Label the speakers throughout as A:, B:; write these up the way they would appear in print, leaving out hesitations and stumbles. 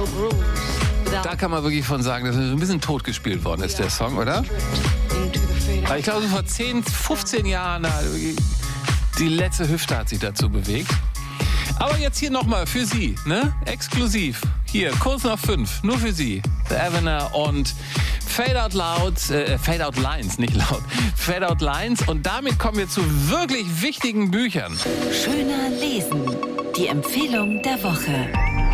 A: Da kann man wirklich von sagen, dass er so ein bisschen totgespielt worden ist, der Song, oder? Aber ich glaube, so vor 10, 15 Jahren, die letzte Hüfte hat sich dazu bewegt. Aber jetzt hier nochmal für Sie, ne? Exklusiv. Hier, kurz nach 5, nur für Sie. The Evener und Fade Out Lines, nicht laut. Fade Out Lines. Und damit kommen wir zu wirklich wichtigen Büchern.
B: Schöner lesen. Die Empfehlung der Woche.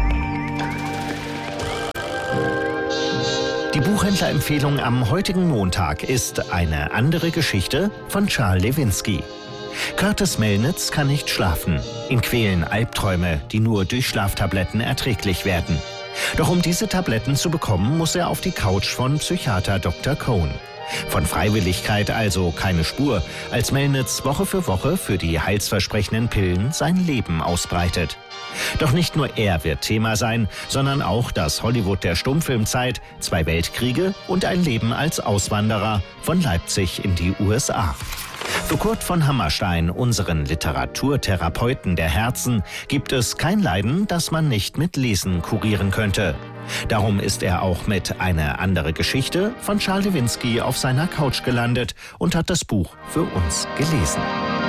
C: Die Buchhändlerempfehlung am heutigen Montag ist Eine andere Geschichte von Charles Lewinsky. Curtis Melnitz kann nicht schlafen. Ihn quälen Albträume, die nur durch Schlaftabletten erträglich werden. Doch um diese Tabletten zu bekommen, muss er auf die Couch von Psychiater Dr. Cohn. Von Freiwilligkeit also keine Spur, als Melnitz Woche für Woche für die heilsversprechenden Pillen sein Leben ausbreitet. Doch nicht nur er wird Thema sein, sondern auch das Hollywood der Stummfilmzeit, 2 Weltkriege und ein Leben als Auswanderer von Leipzig in die USA. Für Kurt von Hammerstein, unseren Literaturtherapeuten der Herzen, gibt es kein Leiden, das man nicht mit Lesen kurieren könnte. Darum ist er auch mit Eine andere Geschichte von Charles Lewinsky auf seiner Couch gelandet und hat das Buch für uns gelesen.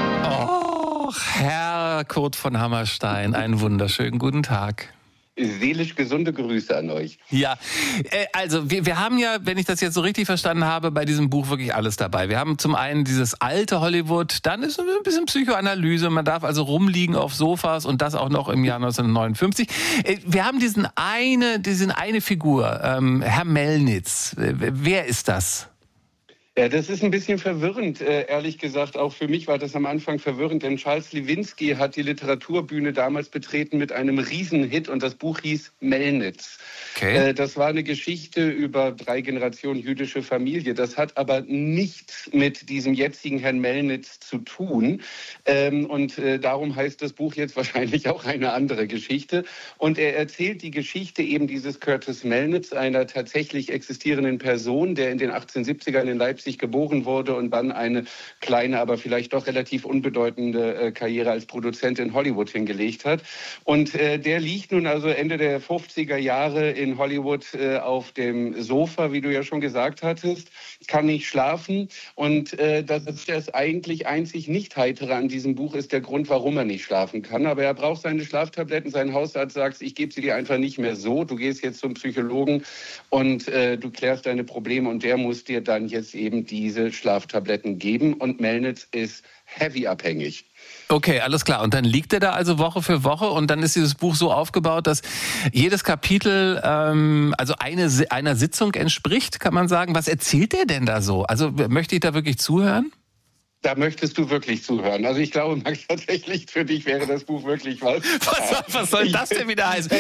A: Oh, Herr Kurt von Hammerstein, einen wunderschönen guten Tag.
D: Seelisch gesunde Grüße an euch.
A: Ja, also wir haben ja, wenn ich das jetzt so richtig verstanden habe, bei diesem Buch wirklich alles dabei. Wir haben zum einen dieses alte Hollywood, dann ist ein bisschen Psychoanalyse, man darf also rumliegen auf Sofas und das auch noch im Jahr 1959. Wir haben diese eine Figur, Herr Melnitz. Wer ist das?
D: Ja, das ist ein bisschen verwirrend, ehrlich gesagt. Auch für mich war das am Anfang verwirrend, denn Charles Lewinsky hat die Literaturbühne damals betreten mit einem Riesenhit und das Buch hieß Melnitz. Okay. Das war eine Geschichte über 3 Generationen jüdische Familie. Das hat aber nichts mit diesem jetzigen Herrn Melnitz zu tun. Darum heißt das Buch jetzt wahrscheinlich auch Eine andere Geschichte. Und er erzählt die Geschichte eben dieses Curtis Melnitz, einer tatsächlich existierenden Person, der in den 1870ern in Leipzig geboren wurde und dann eine kleine, aber vielleicht doch relativ unbedeutende Karriere als Produzent in Hollywood hingelegt hat. Und der liegt nun also Ende der 50er Jahre in Hollywood auf dem Sofa, wie du ja schon gesagt hattest, kann nicht schlafen. Und das eigentlich einzig nicht Heitere an diesem Buch ist der Grund, warum er nicht schlafen kann. Aber er braucht seine Schlaftabletten. Sein Hausarzt sagt, ich gebe sie dir einfach nicht mehr so. Du gehst jetzt zum Psychologen und du klärst deine Probleme und der muss dir dann jetzt eben diese Schlaftabletten geben. Und Melnitz ist heavy abhängig.
A: Okay, alles klar. Und dann liegt er da also Woche für Woche und dann ist dieses Buch so aufgebaut, dass jedes Kapitel also einer Sitzung entspricht, kann man sagen. Was erzählt er denn da so? Also möchte ich da wirklich zuhören?
D: Da möchtest du wirklich zuhören. Also ich glaube, Max, tatsächlich für dich wäre das Buch wirklich was.
A: Was soll das denn wieder heißen?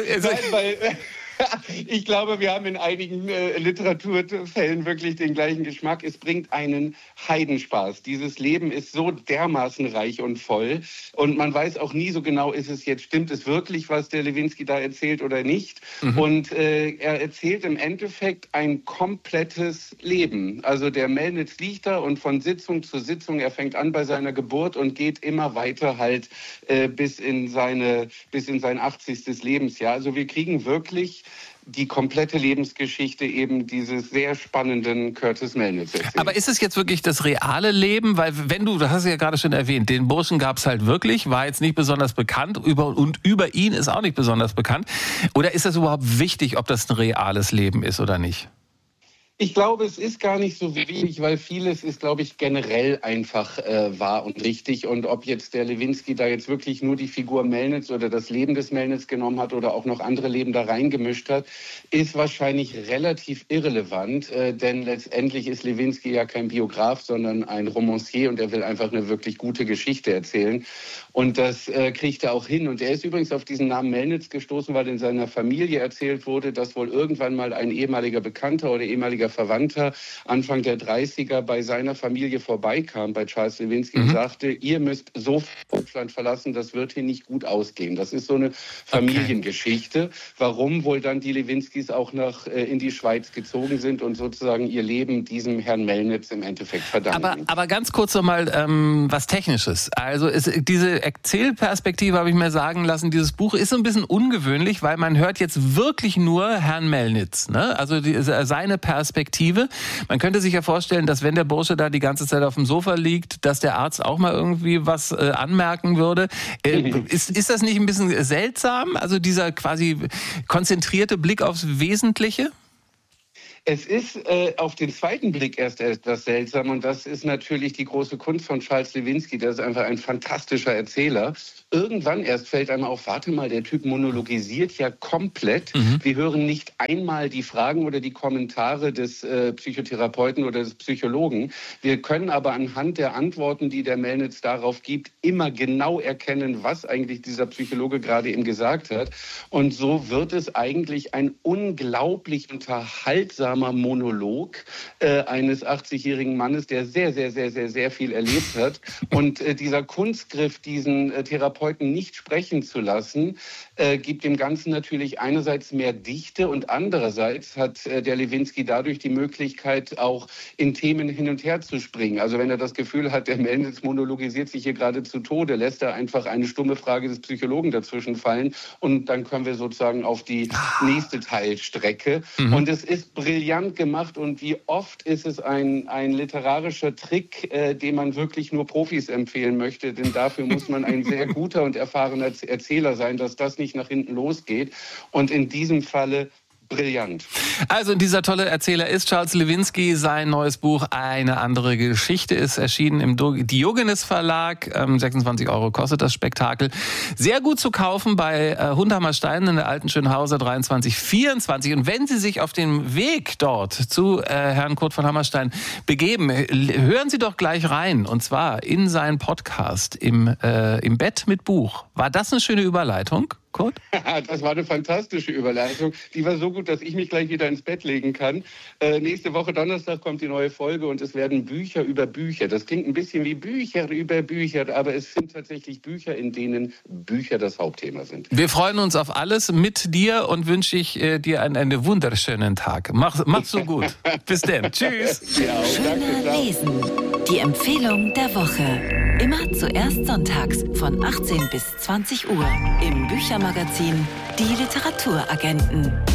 D: Ich glaube, wir haben in einigen Literaturfällen wirklich den gleichen Geschmack. Es bringt einen Heidenspaß. Dieses Leben ist so dermaßen reich und voll. Und man weiß auch nie so genau, stimmt es wirklich, was der Lewinsky da erzählt oder nicht. Mhm. Und er erzählt im Endeffekt ein komplettes Leben. Also der Melnitz liegt da und von Sitzung zu Sitzung, er fängt an bei seiner Geburt und geht immer weiter halt bis in sein 80. Lebensjahr. Also wir kriegen wirklich die komplette Lebensgeschichte eben dieses sehr spannenden Curtis Melnitz erzählt.
A: Aber ist es jetzt wirklich das reale Leben? Weil das hast du ja gerade schon erwähnt, den Burschen gab es halt wirklich, war jetzt nicht besonders bekannt und über ihn ist auch nicht besonders bekannt. Oder ist das überhaupt wichtig, ob das ein reales Leben ist oder nicht?
D: Ich glaube, es ist gar nicht so wichtig, weil vieles ist, glaube ich, generell einfach wahr und richtig. Und ob jetzt der Lewinsky da jetzt wirklich nur die Figur Melnitz oder das Leben des Melnitz genommen hat oder auch noch andere Leben da reingemischt hat, ist wahrscheinlich relativ irrelevant. Denn letztendlich ist Lewinsky ja kein Biograf, sondern ein Romancier und er will einfach eine wirklich gute Geschichte erzählen. Und das kriegt er auch hin. Und er ist übrigens auf diesen Namen Melnitz gestoßen, weil in seiner Familie erzählt wurde, dass wohl irgendwann mal ein ehemaliger Bekannter oder ehemaliger langjähriger Verwandter Anfang der 30er bei seiner Familie vorbeikam, bei Charles Lewinsky, und sagte, ihr müsst sofort Deutschland verlassen, das wird hier nicht gut ausgehen. Das ist so eine Familiengeschichte, warum wohl dann die Lewinskys auch in die Schweiz gezogen sind und sozusagen ihr Leben diesem Herrn Mellnitz im Endeffekt verdanken.
A: Aber ganz kurz noch mal was Technisches. Also diese Erzählperspektive, habe ich mir sagen lassen, dieses Buch ist so ein bisschen ungewöhnlich, weil man hört jetzt wirklich nur Herrn Mellnitz, ne? Also seine Perspektive. Man könnte sich ja vorstellen, dass wenn der Bursche da die ganze Zeit auf dem Sofa liegt, dass der Arzt auch mal irgendwie was anmerken würde. Ist das nicht ein bisschen seltsam? Also dieser quasi konzentrierte Blick aufs Wesentliche?
D: Es ist auf den zweiten Blick erst etwas seltsam, und das ist natürlich die große Kunst von Charles Lewinsky. Der ist einfach ein fantastischer Erzähler. Irgendwann erst fällt einem auf, warte mal, der Typ monologisiert ja komplett. Wir hören nicht einmal die Fragen oder die Kommentare des Psychotherapeuten oder des Psychologen. Wir können aber anhand der Antworten, die der Mellnitz darauf gibt, immer genau erkennen, was eigentlich dieser Psychologe gerade eben gesagt hat. Und so wird es eigentlich ein unglaublich unterhaltsamer Monolog eines 80-jährigen Mannes, der sehr, sehr, sehr, sehr, sehr viel erlebt hat. Und dieser Kunstgriff, diesen Therapeuten nicht sprechen zu lassen, gibt dem Ganzen natürlich einerseits mehr Dichte, und andererseits hat der Lewinsky dadurch die Möglichkeit, auch in Themen hin und her zu springen. Also wenn er das Gefühl hat, der Mellnitz monologisiert sich hier gerade zu Tode, lässt er einfach eine stumme Frage des Psychologen dazwischen fallen, und dann können wir sozusagen auf die nächste Teilstrecke. Und es ist brillant gemacht, und wie oft ist es ein literarischer Trick, den man wirklich nur Profis empfehlen möchte, denn dafür muss man ein sehr guter und erfahrener Erzähler sein, dass das nicht nach hinten losgeht, und in diesem Falle brillant.
A: Also dieser tolle Erzähler ist Charles Lewinsky. Sein neues Buch Eine andere Geschichte ist erschienen im Diogenes Verlag. 26 € kostet das Spektakel. Sehr gut zu kaufen bei Hundhammer Stein in der Alten Schönhauser 2324. Und wenn Sie sich auf den Weg dort zu Herrn Kurt von Hammerstein begeben, hören Sie doch gleich rein. Und zwar in seinen Podcast im Bett mit Buch. War das eine schöne Überleitung, Kurt?
D: Das war eine fantastische Überleitung. Die war so gut, dass ich mich gleich wieder ins Bett legen kann. Nächste Woche Donnerstag kommt die neue Folge, und es werden Bücher über Bücher. Das klingt ein bisschen wie Bücher über Bücher, aber es sind tatsächlich Bücher, in denen Bücher das Hauptthema sind.
A: Wir freuen uns auf alles mit dir und wünsche ich dir einen wunderschönen Tag. Mach's so gut. Bis dann. Tschüss.
D: Ja,
B: Schöner Lesen. Die Empfehlung der Woche. Immer zuerst sonntags von 18 bis 20 Uhr im Büchermagazin Die Literaturagenten.